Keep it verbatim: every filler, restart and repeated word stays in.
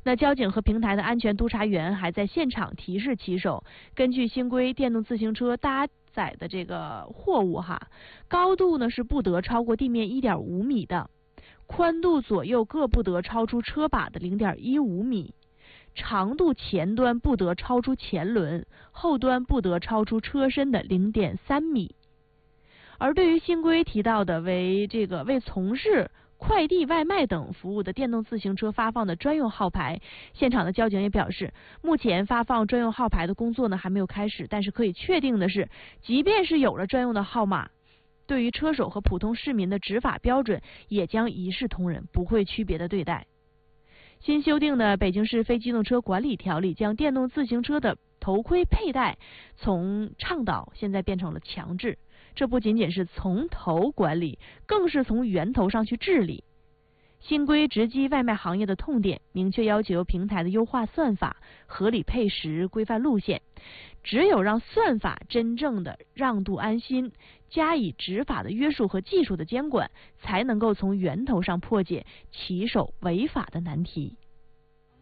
那交警和平台的安全督察员还在现场提示骑手，根据新规，电动自行车搭载的这个货物哈，高度呢是不得超过地面 一点五米的，宽度左右各不得超出车把的 零点一五米，长度前端不得超出前轮，后端不得超出车身的 零点三米。而对于新规提到的为这个为从事快递、外卖等服务的电动自行车发放的专用号牌，现场的交警也表示，目前发放专用号牌的工作呢还没有开始，但是可以确定的是，即便是有了专用的号码，对于车手和普通市民的执法标准也将一视同仁，不会区别的对待。新修订的《北京市非机动车管理条例》将电动自行车的头盔佩戴从倡导现在变成了强制，这不仅仅是从头管理，更是从源头上去治理。新规直击外卖行业的痛点，明确要求平台的优化算法、合理配时、规范路线。只有让算法真正的让渡安心，加以执法的约束和技术的监管，才能够从源头上破解骑手违法的难题。